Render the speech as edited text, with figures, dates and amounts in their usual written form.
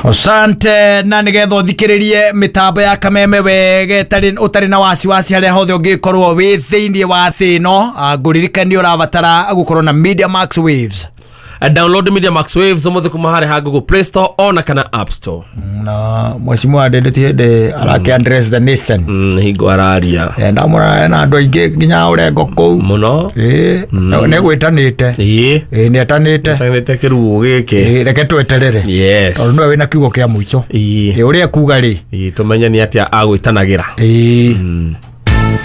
Asante na nigetha uthikiririe mitambo ya kameme wege utari na wasiwasi haria hothe ungikorwo wi thiini wa thino nguririkani urabatara gukorwo na Media Max Waves. Download Media Max Waves omothe kuma hare ha Google Play Store ona kana App Store. Na mheshimiwa ndendete hende arake address the nation. Higo araria. Ndamura na andu aingi nginya urengo kou. Muno. Ne gwitanite. Ni atanite. Atanite kirugo giki. Reke tweterere. Yes. Ono we na kiugo kia muico. Uria kuga ri. Tumenya ni atia agwitanagira.